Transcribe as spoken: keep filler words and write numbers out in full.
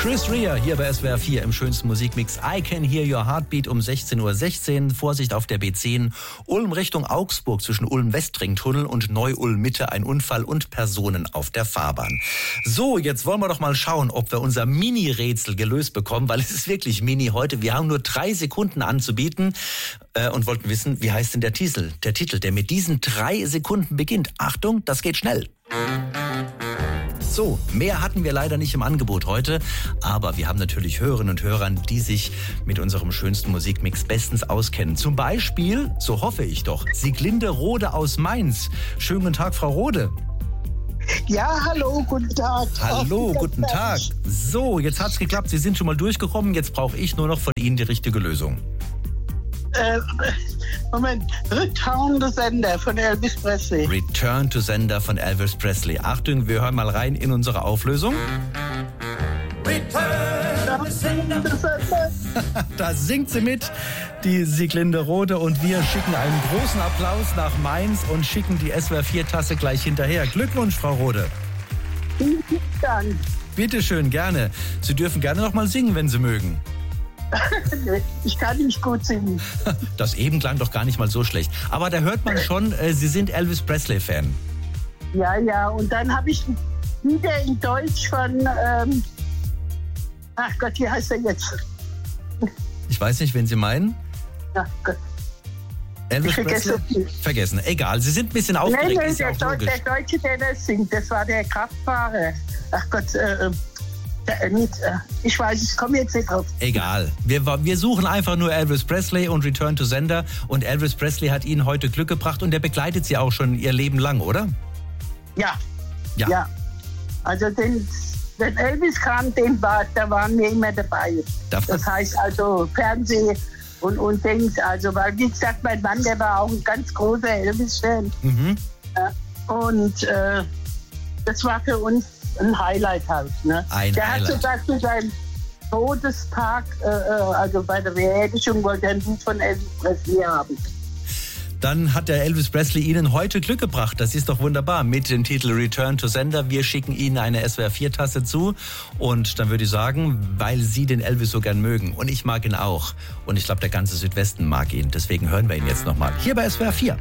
Chris Rea hier bei S W R vier im schönsten Musikmix. I Can Hear Your Heartbeat um sechzehn Uhr sechzehn. Vorsicht auf der B zehn. Ulm Richtung Augsburg zwischen Ulm-Westringtunnel und Neu-Ulm-Mitte. Ein Unfall und Personen auf der Fahrbahn. So, jetzt wollen wir doch mal schauen, ob wir unser Mini-Rätsel gelöst bekommen, weil es ist wirklich Mini heute. Wir haben nur drei Sekunden anzubieten äh, und wollten wissen, wie heißt denn der Titel? Der Titel, der mit diesen drei Sekunden beginnt. Achtung, das geht schnell. So, mehr hatten wir leider nicht im Angebot heute, aber wir haben natürlich Hörerinnen und Hörer, die sich mit unserem schönsten Musikmix bestens auskennen. Zum Beispiel, so hoffe ich doch, Sieglinde Rode aus Mainz. Schönen guten Tag, Frau Rode. Ja, hallo, guten Tag. Hallo, guten Tag. So, jetzt hat's geklappt, Sie sind schon mal durchgekommen, jetzt brauche ich nur noch von Ihnen die richtige Lösung. Äh, Moment, Return to Sender von Elvis Presley. Return to Sender von Elvis Presley. Achtung, wir hören mal rein in unsere Auflösung. Return to Sender. Da singt sie mit, die Sieglinde Rode, und wir schicken einen großen Applaus nach Mainz und schicken die S W R vier Tasse gleich hinterher. Glückwunsch, Frau Rode. Vielen Dank. Bitte schön, gerne. Sie dürfen gerne noch mal singen, wenn Sie mögen. Ich kann nicht gut singen. Das eben klang doch gar nicht mal so schlecht. Aber da hört man schon, äh, Sie sind Elvis Presley-Fan. Ja, ja, und dann habe ich wieder in Deutsch von, ähm, ach Gott, wie heißt er jetzt? Ich weiß nicht, wen Sie meinen. Ach Gott. Elvis Ich vergesse Presley? Vergessen, egal. Sie sind ein bisschen aufgeregt, Nein, ist ja nein, auch der, logisch. der Deutsche, der das singt, das war der Kraftfahrer. Ach Gott, äh, der, nicht, äh, ich weiß, ich komme jetzt nicht drauf. Egal. Wir, wir suchen einfach nur Elvis Presley und Return to Sender. Und Elvis Presley hat Ihnen heute Glück gebracht und der begleitet Sie auch schon Ihr Leben lang, oder? Ja, Ja. ja. Also den, wenn Elvis kam, den war, da waren wir immer dabei. Darf Das das- heißt also Fernsehen und, und Dings. Also, weil wie gesagt, mein Mann, der war auch ein ganz großer Elvis-Fan. Mhm. Ja. Und äh, das war für uns ein Highlight halt. Ne? Ein der Highlight. hat sogar zu seinem Todestag, äh, also bei der Beerdigung, wollte er ein Lied von Elvis Presley haben. Dann hat der Elvis Presley Ihnen heute Glück gebracht. Das ist doch wunderbar. Mit dem Titel Return to Sender. Wir schicken Ihnen eine S W R vier Tasse zu. Und dann würde ich sagen, weil Sie den Elvis so gern mögen. Und ich mag ihn auch. Und ich glaube, der ganze Südwesten mag ihn. Deswegen hören wir ihn jetzt nochmal. Hier bei S W R vier.